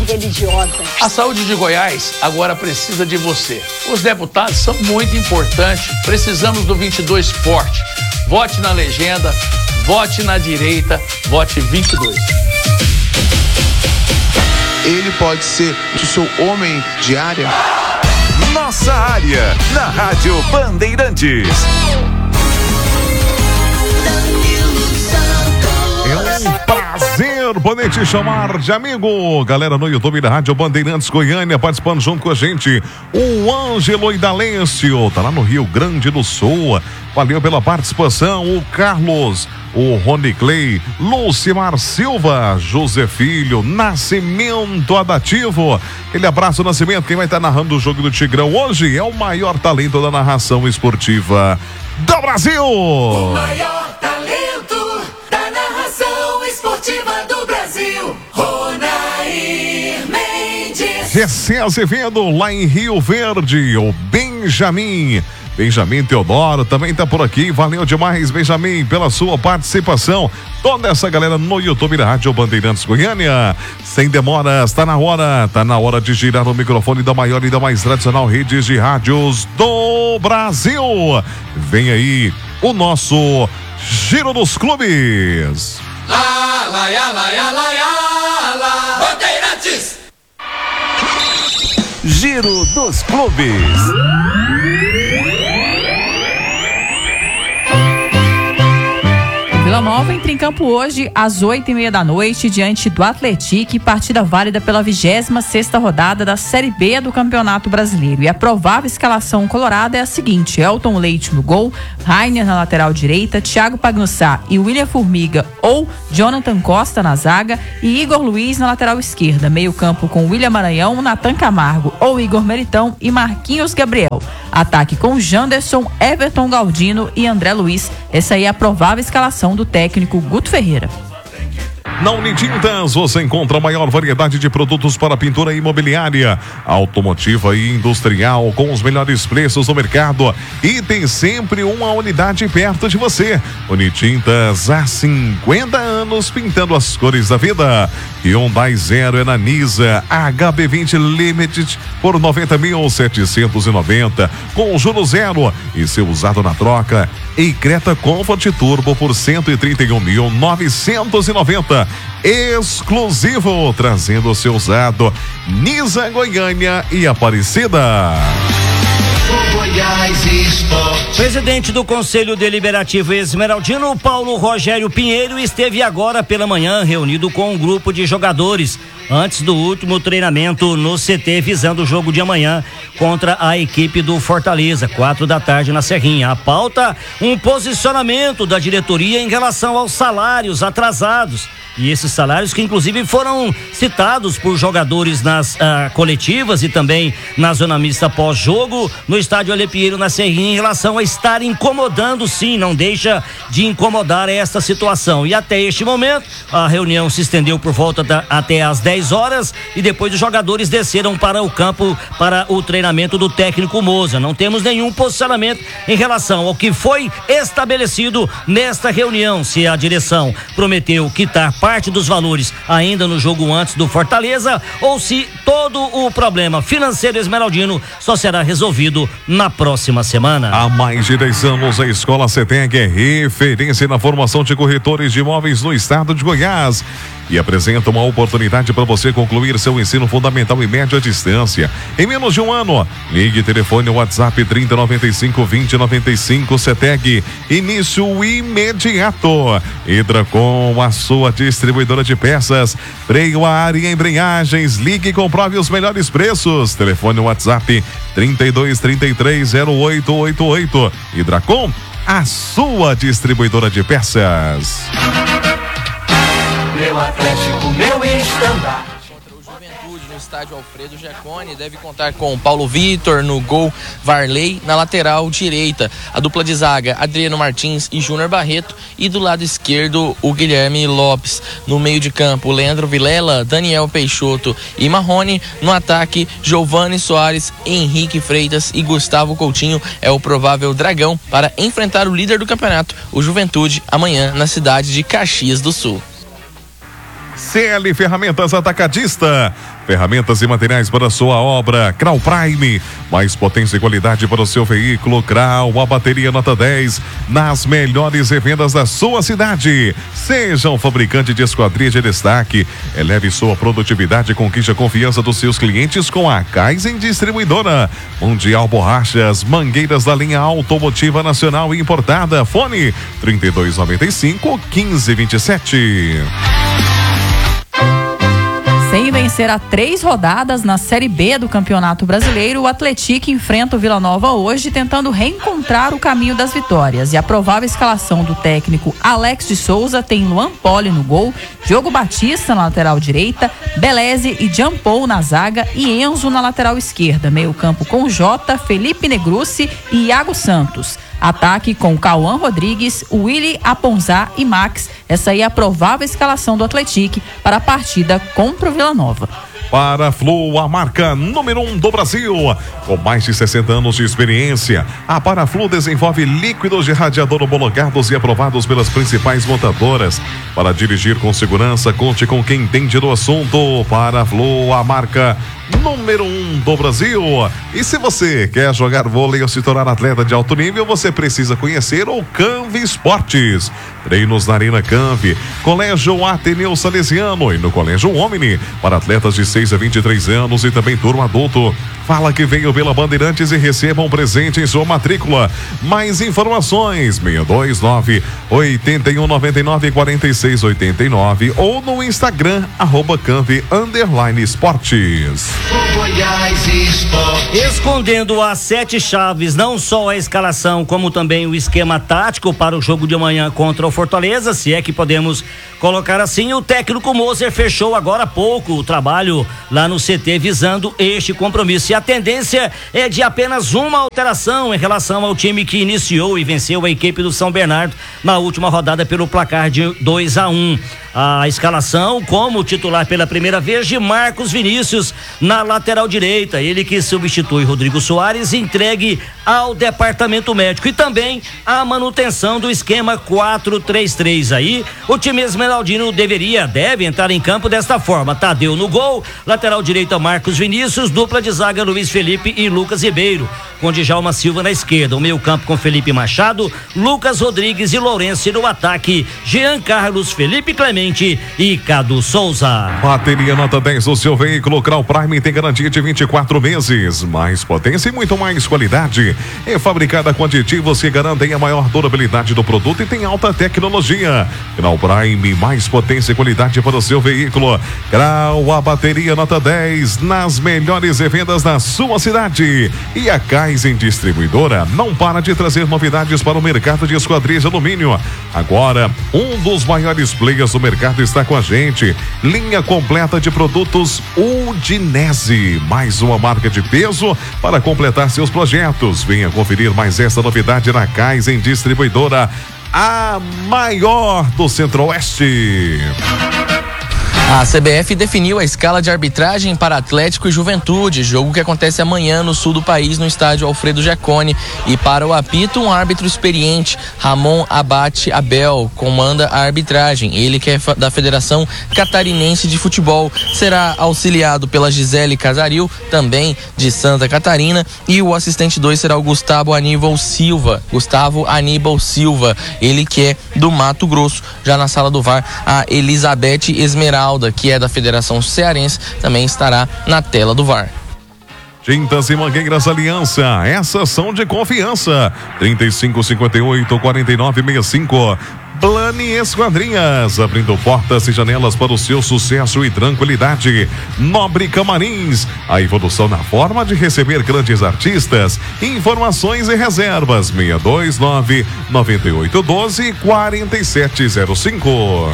saúde religiosa. A saúde de Goiás agora precisa de você. Os deputados são muito importantes. Precisamos do 22 forte. Vote na legenda, vote na direita, vote 22. Ele pode ser o seu homem de área. Nossa área, na Rádio Bandeirantes. É um prazer poder te chamar de amigo. Galera no YouTube da Rádio Bandeirantes Goiânia, participando junto com a gente, o Ângelo Idalécio, tá lá no Rio Grande do Sul. Valeu pela participação, o Carlos, o Rony Clay, Lucimar Silva, José Filho, Nascimento Adativo. Aquele abraço, Nascimento. Quem vai estar narrando o jogo do Tigrão hoje é o maior talento da narração esportiva do Brasil. O maior talento da narração esportiva do Brasil, Ronair Mendes. Gessé Azevedo, lá em Rio Verde, o Benjamin Teodoro também está por aqui. Valeu demais, Benjamin, pela sua participação. Toda essa galera no YouTube da Rádio Bandeirantes Goiânia. Sem demoras, tá na hora de girar o microfone da maior e da mais tradicional rede de rádios do Brasil. Vem aí o nosso Giro dos Clubes. Bandeirantes. Giro dos Clubes. Vila Nova entra em campo hoje às 8h30 da noite diante do Atlético, partida válida pela 26ª rodada da Série B do Campeonato Brasileiro. E a provável escalação colorada é a seguinte: Elton Leite no gol, Rainer na lateral direita, Thiago Pagnussá e William Formiga ou Jonathan Costa na zaga e Igor Luiz na lateral esquerda. Meio campo com William Maranhão, Natan Camargo ou Igor Meritão e Marquinhos Gabriel. Ataque com Janderson, Everton Galdino e André Luiz. Essa aí é a provável escalação do técnico Guto Ferreira. Na Unitintas você encontra a maior variedade de produtos para pintura imobiliária, automotiva e industrial com os melhores preços do mercado e tem sempre uma unidade perto de você. Unitintas há 50 anos pintando as cores da vida. Hyundai Zero é na Nisa, HB20 Limited por 90.790 com juro zero e seu usado na troca. E Creta Comfort Turbo por 131.990. Exclusivo, trazendo o seu usado. Nisa, Goiânia e Aparecida. Presidente do Conselho Deliberativo Esmeraldino, Paulo Rogério Pinheiro, esteve agora pela manhã reunido com um grupo de jogadores antes do último treinamento no CT, visando o jogo de amanhã contra a equipe do Fortaleza, 4h na Serrinha. A pauta, um posicionamento da diretoria em relação aos salários atrasados. E esses salários que inclusive foram citados por jogadores nas coletivas e também na zona mista pós-jogo no estádio Ale Pinheiro na Serrinha, em relação a estar incomodando, sim, não deixa de incomodar esta situação. E até este momento a reunião se estendeu por volta até às 10 horas e depois os jogadores desceram para o campo para o treinamento do técnico Moza. Não temos nenhum posicionamento em relação ao que foi estabelecido nesta reunião, se a direção prometeu quitar parte dos valores ainda no jogo antes do Fortaleza ou se todo o problema financeiro esmeraldino só será resolvido na próxima semana. Há mais de 10 anos a Escola CETEG é referência na formação de corretores de imóveis no estado de Goiás e apresenta uma oportunidade para você concluir seu ensino fundamental e médio à distância em menos de um ano. Ligue telefone WhatsApp 3095-2095 CETEG. Início imediato. Hidracom, a sua distribuidora de peças, freio a ar e embreagens. Ligue e comprove os melhores preços. Telefone WhatsApp 3233-0888. Hidracom, a sua distribuidora de peças. Meu Atlético, meu estandarte. Contra o Juventude no estádio Alfredo Giacone, deve contar com Paulo Vitor no gol, Varley na lateral direita, a dupla de zaga Adriano Martins e Júnior Barreto e do lado esquerdo o Guilherme Lopes. No meio de campo, Leandro Vilela, Daniel Peixoto e Marrone. No ataque, Giovani Soares, Henrique Freitas e Gustavo Coutinho é o provável dragão para enfrentar o líder do campeonato, o Juventude, amanhã na cidade de Caxias do Sul. CL Ferramentas Atacadista. Ferramentas e materiais para a sua obra. Crau Prime. Mais potência e qualidade para o seu veículo. Crau, a bateria nota 10. Nas melhores revendas da sua cidade. Seja um fabricante de esquadria de destaque. Eleve sua produtividade e conquiste a confiança dos seus clientes com a Kaizen Distribuidora. Mundial Borrachas. Mangueiras da linha automotiva nacional e importada. Fone 3295-1527. Sem vencer há 3 rodadas na Série B do Campeonato Brasileiro, o Atlético enfrenta o Vila Nova hoje, tentando reencontrar o caminho das vitórias. E a provável escalação do técnico Alex de Souza tem Luan Poli no gol, Diogo Batista na lateral direita, Beleze e Jean Paul na zaga e Enzo na lateral esquerda. Meio campo com Jota, Felipe Negrucci e Iago Santos. Ataque com Cauã Rodrigues, Willy Aponzá e Max. Essa aí é a provável escalação do Atlético para a partida contra o Vila Nova. Para a Flu, a marca número 1 do Brasil. Com mais de 60 anos de experiência, a Paraflu desenvolve líquidos de radiador homologados e aprovados pelas principais montadoras. Para dirigir com segurança, conte com quem entende do assunto. Paraflu, a marca número 1 do Brasil. E se você quer jogar vôlei ou se tornar atleta de alto nível, você precisa conhecer o Canvi Esportes. Treinos na Arena Canvi, Colégio Ateneu Salesiano e no Colégio Omni, para atletas de 6 a 23 anos e também turma adulto. Fala que veio pela Bandeirantes e receba um presente em sua matrícula. Mais informações, 629-8199-4689 ou no Instagram, @Canvi_Esportes. Escondendo as 7 chaves, não só a escalação, como também o esquema tático para o jogo de amanhã contra o Fortaleza, se é que podemos colocar assim, o técnico Moser fechou agora há pouco o trabalho lá no CT visando este compromisso. E a tendência é de apenas uma alteração em relação ao time que iniciou e venceu a equipe do São Bernardo na última rodada pelo placar de 2-1. A escalação como titular pela primeira vez de Marcos Vinícius na lateral direita, ele que substitui Rodrigo Soares, entregue ao departamento médico, e também a manutenção do esquema 4-3-3. Aí o time esmeraldino deve entrar em campo desta forma: Tadeu no gol, lateral direita Marcos Vinícius, dupla de zaga Luiz Felipe e Lucas Ribeiro, com Djalma Silva na esquerda, o meio campo com Felipe Machado, Lucas Rodrigues e Lourenço, e no ataque Jean Carlos, Felipe Clemente e Cadu Souza. Bateria nota 10 do seu veículo. Crau Prime tem garantia de 24 meses. Mais potência e muito mais qualidade. É fabricada com aditivos que garantem a maior durabilidade do produto e tem alta tecnologia. Crau Prime, mais potência e qualidade para o seu veículo. Crau, a bateria nota 10 nas melhores revendas da sua cidade. E a Kaizen Distribuidora não para de trazer novidades para o mercado de esquadrias de alumínio. Agora, um dos maiores players do mercado está com a gente. Linha completa de produtos Udinese, mais uma marca de peso para completar seus projetos. Venha conferir mais essa novidade na Kaizen Distribuidora, a maior do Centro-Oeste. A CBF definiu a escala de arbitragem para Atlético e Juventude, jogo que acontece amanhã no sul do país, no estádio Alfredo Jaconi. E para o apito, um árbitro experiente, Ramon Abate Abel, comanda a arbitragem. Ele que é da Federação Catarinense de Futebol. Será auxiliado pela Gisele Casaril, também de Santa Catarina. E o assistente 2 será o Gustavo Aníbal Silva, ele que é do Mato Grosso. Já na sala do VAR, a Elizabeth Esmeralda, que é da Federação Cearense, também estará na tela do VAR. Tintas e Mangueiras Aliança, essas são de confiança. 3558-4965. Plane Esquadrinhas, abrindo portas e janelas para o seu sucesso e tranquilidade. Nobre Camarins, a evolução na forma de receber grandes artistas. Informações e reservas 629-9812-4705.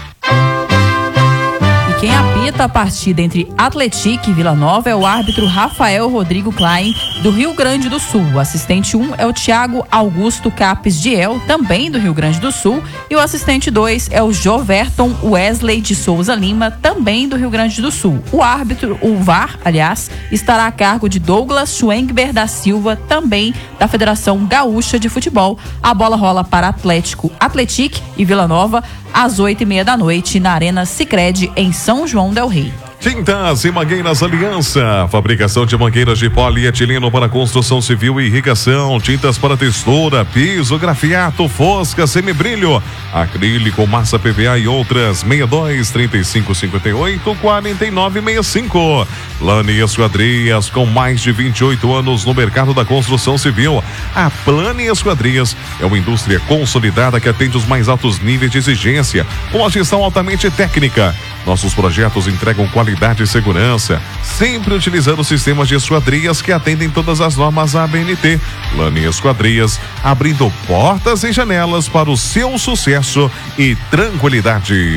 Quem apita a partida entre Atlético e Vila Nova é o árbitro Rafael Rodrigo Klein, do Rio Grande do Sul. O assistente 1 é o Thiago Augusto Capes Diel, também do Rio Grande do Sul. E o assistente 2 é o Joverton Wesley de Souza Lima, também do Rio Grande do Sul. O VAR, estará a cargo de Douglas Schwengber da Silva, também da Federação Gaúcha de Futebol. A bola rola para Atlético e Vila Nova às 8h30 da noite, na Arena Sicredi, em São João del Rei. Tintas e Mangueiras Aliança, fabricação de mangueiras de polietileno para construção civil e irrigação, tintas para textura, piso, grafiato, fosca, semibrilho, acrílico, massa PVA e outras. 62 35 58 49 65. Plane Esquadrias, com mais de 28 anos no mercado da construção civil. A Plane Esquadrias é uma indústria consolidada que atende os mais altos níveis de exigência, com uma gestão altamente técnica. Nossos projetos entregam qualidade e segurança, sempre utilizando sistemas de esquadrias que atendem todas as normas ABNT. Plane Esquadrias, abrindo portas e janelas para o seu sucesso e tranquilidade.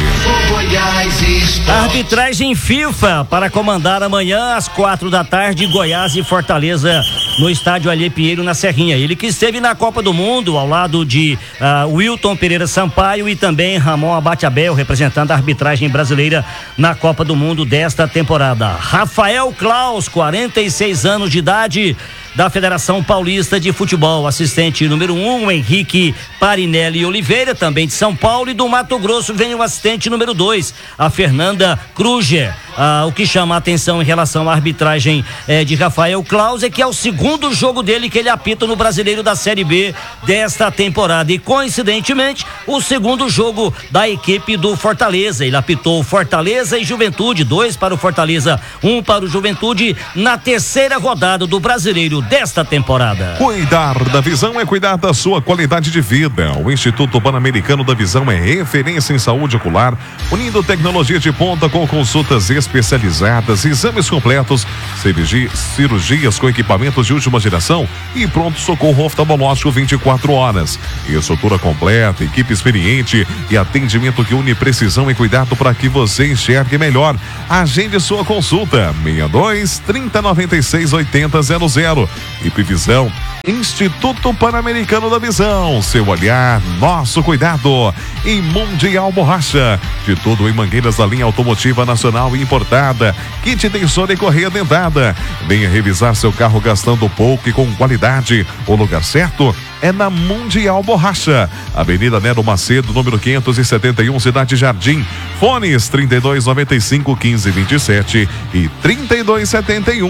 Arbitragem FIFA para comandar amanhã às 4h, Goiás e Fortaleza, no estádio Alê Pinheiro, na Serrinha. Ele que esteve na Copa do Mundo ao lado de Wilton Pereira Sampaio e também Ramon Abate Abel, representando a arbitragem brasileira na Copa do Mundo desta temporada. Rafael Klaus, 46 anos de idade, da Federação Paulista de Futebol. Assistente número 1, Henrique Parinelli Oliveira, também de São Paulo, e do Mato Grosso vem o assistente número 2, a Fernanda Kruger. O que chama a atenção em relação à arbitragem de Rafael Klaus é que é o segundo jogo dele que ele apita no Brasileiro da Série B desta temporada e, coincidentemente, o segundo jogo da equipe do Fortaleza. Ele apitou Fortaleza e Juventude, 2 para o Fortaleza, 1 para o Juventude, na terceira rodada do Brasileiro desta temporada. Cuidar da visão é cuidar da sua qualidade de vida. O Instituto Pan-Americano da Visão é referência em saúde ocular, unindo tecnologia de ponta com consultas especializadas, exames completos, cirurgias com equipamentos de última geração e pronto-socorro oftalmológico 24 horas. Estrutura completa, equipe experiente e atendimento que une precisão e cuidado para que você enxergue melhor. Agende sua consulta, 62 30 96 80 00. E Previsão, Instituto Pan-Americano da Visão, seu olhar, nosso cuidado. E Mundial Borracha, de tudo em mangueiras da linha automotiva nacional e importada, kit tensor e correia dentada. Venha revisar seu carro gastando pouco e com qualidade. O lugar certo é na Mundial Borracha, Avenida Nero Macedo, número 571, Cidade Jardim. Fones 3295 1527 e 3271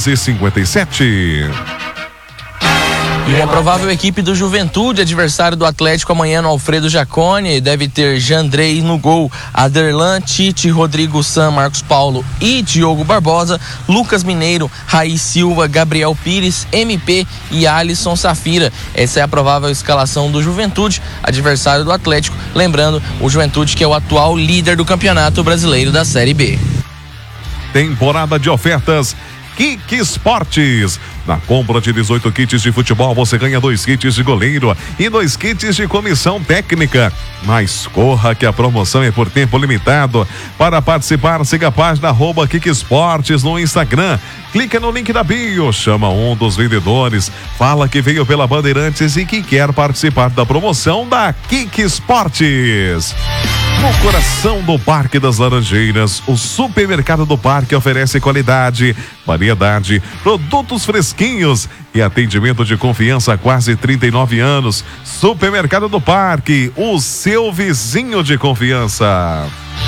1357. E a provável equipe do Juventude, adversário do Atlético amanhã no Alfredo Jaconi, deve ter Jandrei no gol, Aderlan, Tite, Rodrigo San, Marcos Paulo e Diogo Barbosa, Lucas Mineiro, Raí Silva, Gabriel Pires, MP e Alisson Safira. Essa é a provável escalação do Juventude, adversário do Atlético. Lembrando, o Juventude que é o atual líder do Campeonato Brasileiro da Série B. Temporada de ofertas Kik Esportes. Na compra de 18 kits de futebol, você ganha 2 kits de goleiro e 2 kits de comissão técnica. Mas corra que a promoção é por tempo limitado. Para participar, siga a página @Kik Esportes no Instagram. Clica no link da bio, chama um dos vendedores, fala que veio pela Bandeirantes e que quer participar da promoção da Kik Esportes. No coração do Parque das Laranjeiras, o Supermercado do Parque oferece qualidade, variedade, produtos fresquinhos e atendimento de confiança há quase 39 anos. Supermercado do Parque, o seu vizinho de confiança.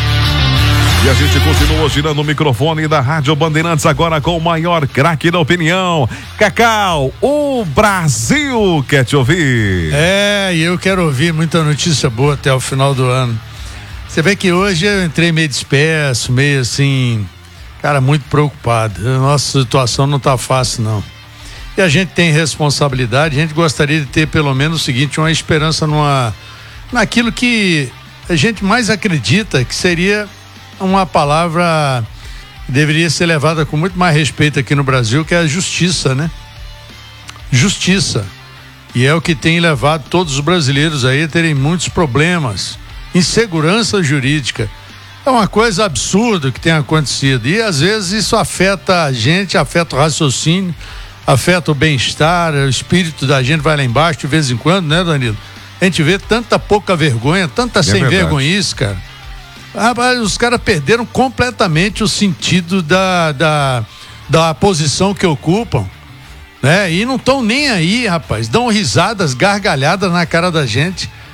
E a gente continua girando o microfone da Rádio Bandeirantes agora com o maior craque da opinião. Cacau, o Brasil quer te ouvir. E eu quero ouvir muita notícia boa até o final do ano. Você vê que hoje eu entrei meio disperso, meio assim, cara, muito preocupado. A nossa situação não tá fácil, não. E a gente tem responsabilidade, a gente gostaria de ter pelo menos o seguinte, uma esperança naquilo que a gente mais acredita que seria uma palavra que deveria ser levada com muito mais respeito aqui no Brasil, que é a justiça, né? Justiça. E é o que tem levado todos os brasileiros aí a terem muitos problemas. Insegurança jurídica. É uma coisa absurda que tem acontecido. E às vezes isso afeta a gente, afeta o raciocínio, afeta o bem-estar, o espírito da gente vai lá embaixo de vez em quando, né, Danilo? A gente vê tanta pouca vergonha, tanta sem vergonhice, cara. Rapaz, os caras perderam completamente o sentido da posição que ocupam, né? E não estão nem aí, rapaz. Dão risadas, gargalhadas na cara da gente.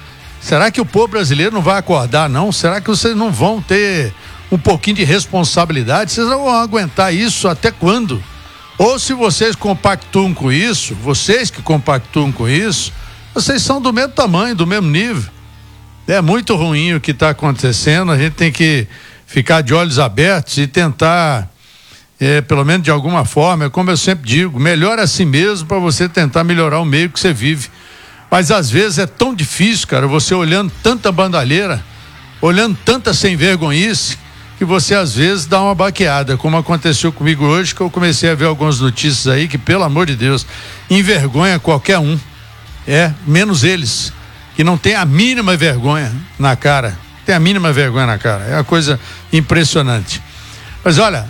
Será que o povo brasileiro não vai acordar, não? Será que vocês não vão ter um pouquinho de responsabilidade? Vocês não vão aguentar isso até quando? Ou se vocês compactuam com isso, vocês que compactuam com isso, vocês são do mesmo tamanho, do mesmo nível. É muito ruim o que está acontecendo, a gente tem que ficar de olhos abertos e tentar, pelo menos de alguma forma, como eu sempre digo, melhor assim mesmo para você tentar melhorar o meio que você vive. Mas às vezes é tão difícil, cara, você olhando tanta bandalheira, olhando tanta sem vergonhice, que você às vezes dá uma baqueada, como aconteceu comigo hoje, que eu comecei a ver algumas notícias aí que, pelo amor de Deus, envergonha qualquer um, menos eles, que não tem a mínima vergonha na cara, tem a mínima vergonha na cara, é uma coisa impressionante. Mas olha,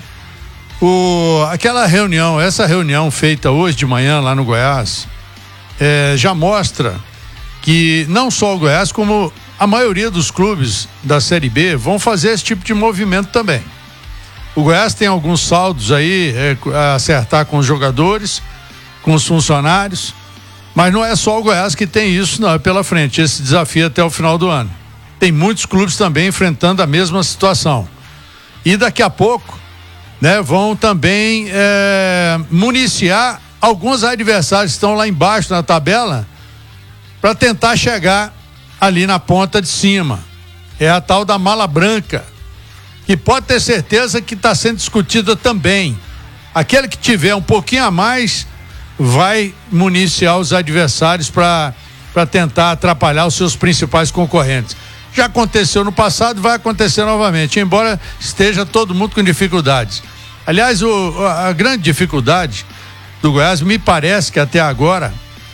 essa reunião feita hoje de manhã lá no Goiás, já mostra que não só o Goiás, como a maioria dos clubes da Série B vão fazer esse tipo de movimento também. O Goiás tem alguns saldos aí a acertar com os jogadores, com os funcionários, mas não é só o Goiás que tem isso, não, é pela frente, esse desafio até o final do ano. Tem muitos clubes também enfrentando a mesma situação. E daqui a pouco, né, vão também municiar alguns adversários que estão lá embaixo na tabela para tentar chegar ali na ponta de cima. É a tal da mala branca, que pode ter certeza que está sendo discutida também. Aquele que tiver um pouquinho a mais vai municiar os adversários para tentar atrapalhar os seus principais concorrentes. Já aconteceu no passado, vai acontecer novamente, embora esteja todo mundo com dificuldades. Aliás, a grande dificuldade do Goiás, me parece que até agora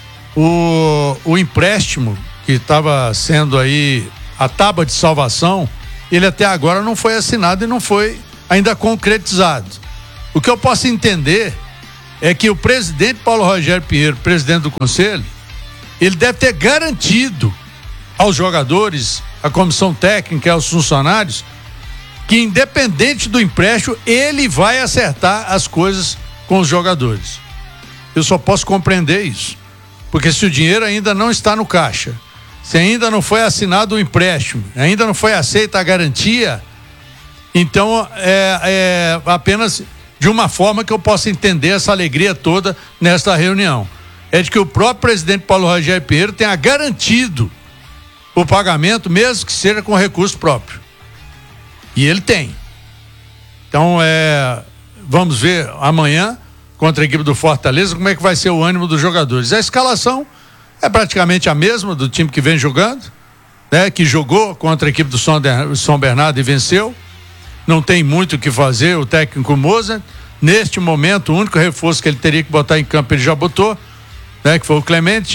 o empréstimo que estava sendo aí a tábua de salvação, ele até agora não foi assinado e não foi ainda concretizado. O que eu posso entender é que o presidente Paulo Rogério Pinheiro, presidente do conselho, ele deve ter garantido aos jogadores, à comissão técnica e aos funcionários, que independente do empréstimo, ele vai acertar as coisas com os jogadores. Eu só posso compreender isso, porque se o dinheiro ainda não está no caixa, se ainda não foi assinado o empréstimo, ainda não foi aceita a garantia, então é apenas de uma forma que eu possa entender essa alegria toda nesta reunião. É de que o próprio presidente Paulo Rogério Pinheiro tenha garantido o pagamento, mesmo que seja com recurso próprio. E ele tem. Então, vamos ver amanhã, contra a equipe do Fortaleza, como é que vai ser o ânimo dos jogadores. A escalação é praticamente a mesma do time que vem jogando, né? Que jogou contra a equipe do São Bernardo e venceu. Não tem muito o que fazer o técnico Mozart. Neste momento, o único reforço que ele teria que botar em campo, ele já botou, né? Que foi o Clemente.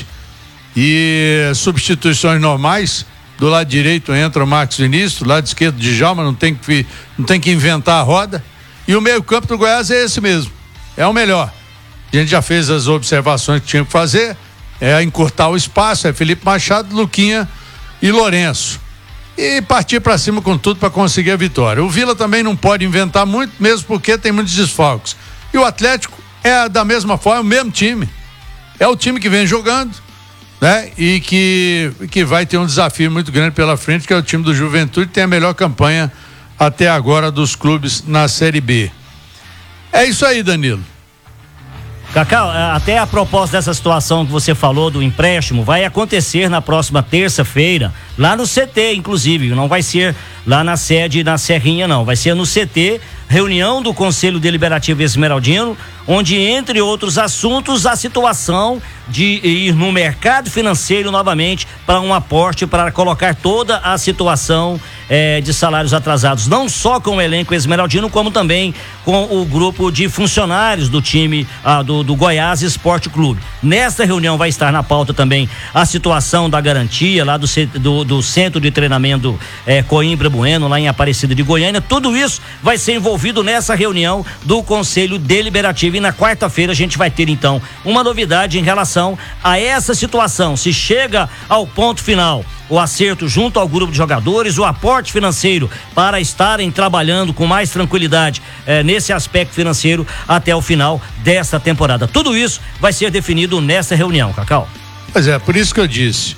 E substituições normais, do lado direito entra o Marcos Vinícius, do lado esquerdo de Djalma, não tem que inventar a roda. E o meio campo do Goiás é esse mesmo, é o melhor. A gente já fez as observações que tinha que fazer, encurtar o espaço, Felipe Machado, Luquinha e Lourenço. E partir para cima com tudo para conseguir a vitória. O Vila também não pode inventar muito, mesmo porque tem muitos desfalques. E o Atlético é da mesma forma, o mesmo time. É o time que vem jogando, né? E que vai ter um desafio muito grande pela frente, que é o time do Juventude, que tem a melhor campanha até agora dos clubes na Série B. É isso aí, Danilo. Cacau, até a propósito dessa situação que você falou do empréstimo, vai acontecer na próxima terça-feira, lá no CT, inclusive, não vai ser lá na sede, na Serrinha, não, vai ser no CT, reunião do Conselho Deliberativo Esmeraldino, onde, entre outros assuntos, a situação de ir no mercado financeiro novamente para um aporte para colocar toda a situação de salários atrasados, não só com o elenco esmeraldino, como também com o grupo de funcionários do time do Goiás Esporte Clube. Nesta reunião vai estar na pauta também a situação da garantia lá do centro de treinamento Coimbra Bueno, lá em Aparecida de Goiânia. Tudo isso vai ser envolvido nessa reunião do Conselho Deliberativo, e na quarta-feira a gente vai ter então uma novidade em relação a essa situação, se chega ao ponto final o acerto junto ao grupo de jogadores, o aporte financeiro para estarem trabalhando com mais tranquilidade nesse aspecto financeiro até o final desta temporada. Tudo isso vai ser definido nessa reunião, Cacau. Pois é, por isso que eu disse,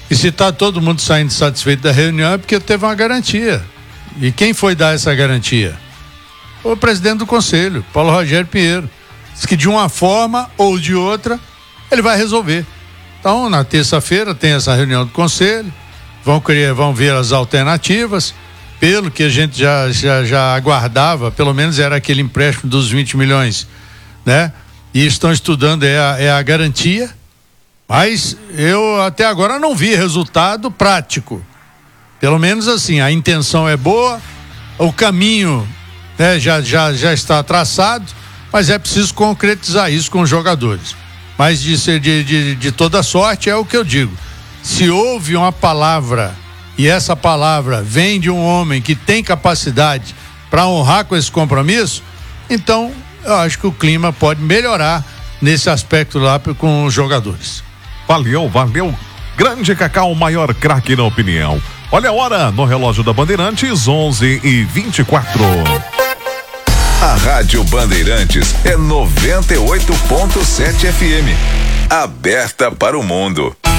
E se está todo mundo saindo satisfeito da reunião é porque teve uma garantia. E quem foi dar essa garantia? O presidente do conselho, Paulo Rogério Pinheiro. Diz que de uma forma ou de outra ele vai resolver. Então, na terça-feira tem essa reunião do conselho, vão ver as alternativas. Pelo que a gente já aguardava, pelo menos era aquele empréstimo dos 20 milhões, né? E estão estudando a garantia, mas eu até agora não vi resultado prático. Pelo menos assim, a intenção é boa, o caminho, né, já está traçado, mas é preciso concretizar isso com os jogadores. Mas de toda sorte é o que eu digo. Se houve uma palavra e essa palavra vem de um homem que tem capacidade para honrar com esse compromisso, então eu acho que o clima pode melhorar nesse aspecto lá com os jogadores. Valeu. Grande Cacau, o maior craque na opinião. Olha a hora no relógio da Bandeirantes, 11h24. A Rádio Bandeirantes é 98.7 FM. Aberta para o mundo.